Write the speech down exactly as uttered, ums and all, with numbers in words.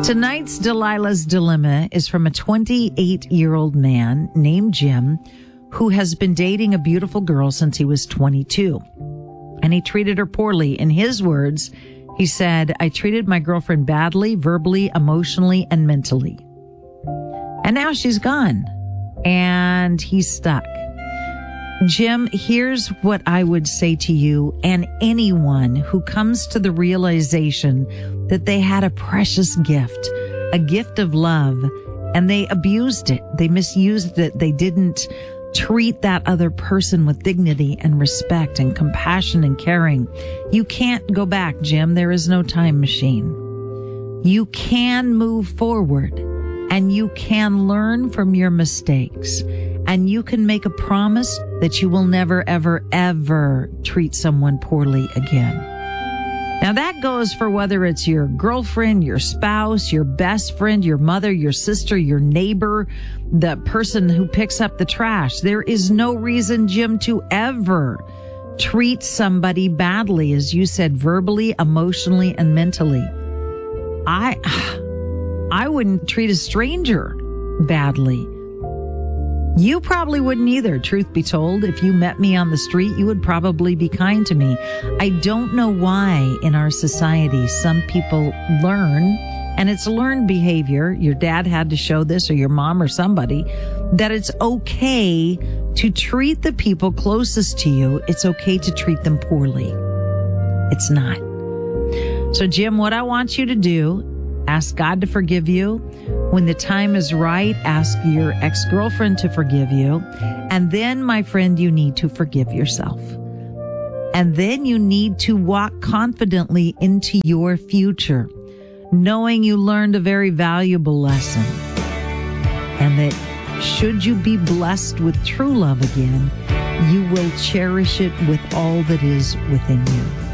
Tonight's Delilah's Dilemma is from a twenty-eight-year-old man named Jim who has been dating a beautiful girl since he was twenty-two. And he treated her poorly. In his words, he said, "I treated my girlfriend badly, verbally, emotionally, and mentally. And now she's gone." And he's stuck. Jim, here's what I would say to you and anyone who comes to the realization that they had a precious gift, a gift of love, and they abused it. They misused it. They didn't treat that other person with dignity and respect and compassion and caring. You can't go back, Jim. There is no time machine. You can move forward and you can learn from your mistakes. And you can make a promise that you will never, ever, ever treat someone poorly again. Now that goes for whether it's your girlfriend, your spouse, your best friend, your mother, your sister, your neighbor, the person who picks up the trash. There is no reason, Jim, to ever treat somebody badly, as you said, verbally, emotionally, and mentally. I, I wouldn't treat a stranger badly. You probably wouldn't either, truth be told. If you met me on the street, you would probably be kind to me. I don't know why in our society some people learn, and it's learned behavior, your dad had to show this or your mom or somebody, that it's okay to treat the people closest to you. It's okay to treat them poorly. It's not. So, Jim, what I want you to do, ask God to forgive you. When the time is right, ask your ex-girlfriend to forgive you. And then, my friend, you need to forgive yourself. And then you need to walk confidently into your future, knowing you learned a very valuable lesson. And that should you be blessed with true love again, you will cherish it with all that is within you.